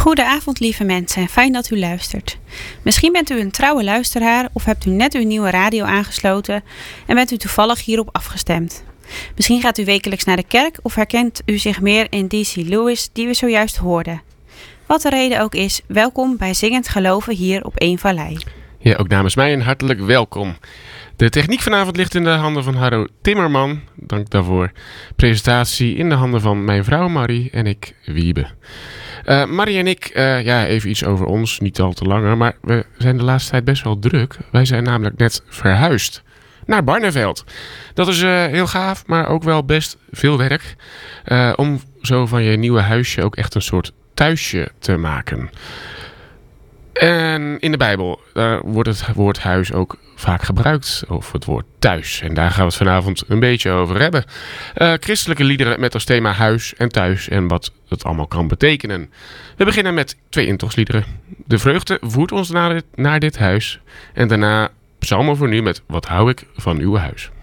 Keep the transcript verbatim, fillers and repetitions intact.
Goedenavond lieve mensen, fijn dat u luistert. Misschien bent u een trouwe luisteraar of hebt u net uw nieuwe radio aangesloten en bent u toevallig hierop afgestemd. Misschien gaat u wekelijks naar de kerk of herkent u zich meer in D C Lewis die we zojuist hoorden. Wat de reden ook is, welkom bij Zingend Geloven hier op Eén Vallei. Ja, ook namens mij een hartelijk welkom. De techniek vanavond ligt in de handen van Harro Timmerman. Dank daarvoor. Presentatie in de handen van mijn vrouw Marie en ik, Wiebe. Uh, Marie en ik, uh, ja, even iets over ons, niet al te langer, maar we zijn de laatste tijd best wel druk. Wij zijn namelijk net verhuisd naar Barneveld. Dat is uh, heel gaaf, maar ook wel best veel werk. Uh, om zo van je nieuwe huisje ook echt een soort thuisje te maken. En in de Bijbel uh, wordt het woord huis ook vaak gebruikt, of het woord thuis. En daar gaan we het vanavond een beetje over hebben. Uh, christelijke liederen met als thema huis en thuis en wat het allemaal kan betekenen. We beginnen met twee intochtsliederen. De vreugde voert ons naar dit, naar dit huis. En daarna psalmen voor nu met Wat hou ik van uw huis.